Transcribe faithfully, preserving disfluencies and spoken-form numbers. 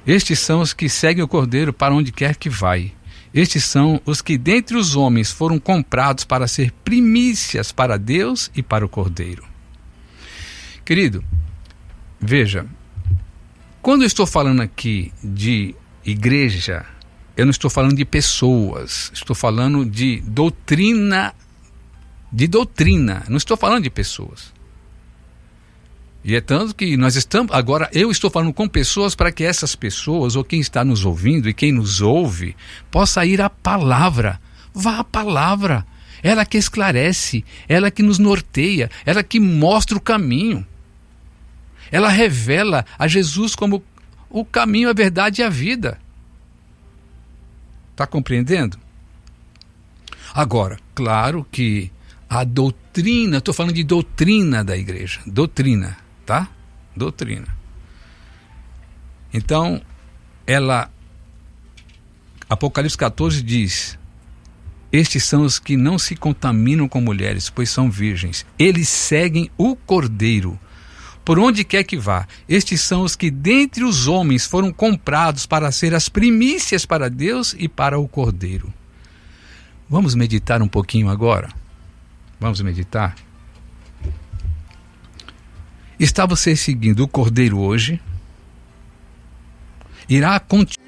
Estes são os que seguem o Cordeiro para onde quer que vai. Estes são os que dentre os homens foram comprados para ser primícias para Deus e para o Cordeiro. Querido, veja, quando eu estou falando aqui de igreja, eu não estou falando de pessoas, estou falando de doutrina, de doutrina, não estou falando de pessoas. E é tanto que nós estamos, agora eu estou falando com pessoas para que essas pessoas, ou quem está nos ouvindo e quem nos ouve, possa ir à palavra. Vá à palavra, ela que esclarece, ela que nos norteia, ela que mostra o caminho. Ela revela a Jesus como o caminho, a verdade e a vida. Está compreendendo? Agora, claro que a doutrina, estou falando de doutrina da igreja, doutrina, tá? Doutrina. Então, ela, Apocalipse catorze diz, estes são os que não se contaminam com mulheres, pois são virgens. Eles seguem o Cordeiro, por onde quer que vá. Estes são os que dentre os homens foram comprados para ser as primícias para Deus e para o Cordeiro. Vamos meditar um pouquinho agora? Vamos meditar? Está você seguindo o Cordeiro hoje? Irá continuar